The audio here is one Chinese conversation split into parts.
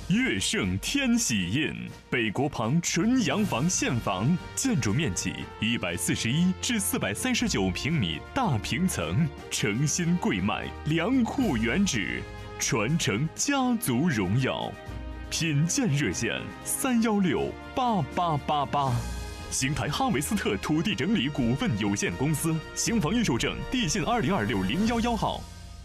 悦盛天喜印，北国旁纯洋房现房，建筑面积141至439平米大平层，诚心贵卖，良户原址，传承家族荣耀。品鉴热线3168888。邢台哈维斯特土地整理股份有限公司，刑房预售证地信2026011号。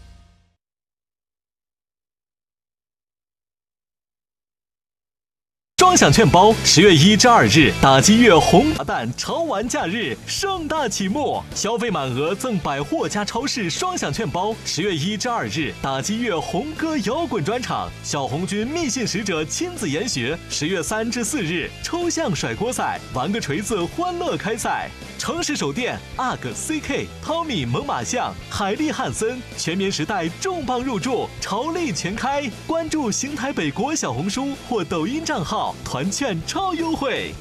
双享券包10月1至2日打击乐红炸弹潮玩假日盛大启幕，消费满额赠百货加超市双享券包。10月1至2日打击乐红歌摇滚专场，小红军密信使者亲自研学。10月3至4日抽象甩锅赛，玩个锤子欢乐开赛。诚实手电、UGG、CK、汤米、猛犸象、海利汉森、全棉时代重磅入驻，潮力全开。关注邢台北国小红书或抖音账号，团券超优惠。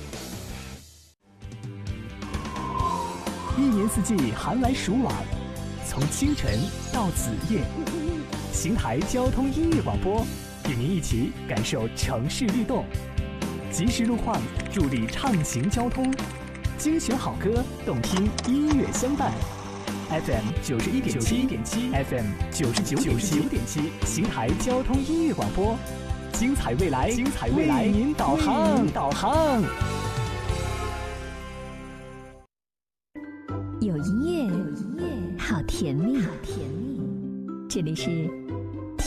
一年四季寒来暑往，从清晨到子夜，邢台交通音乐广播与您一起感受城市律动，及时路况助力畅行交通，精选好歌，动听音乐相伴。FM 91.7 FM 99.7，邢台交通音乐广播，精彩未来，为您导航。 有音乐，好甜蜜。这里是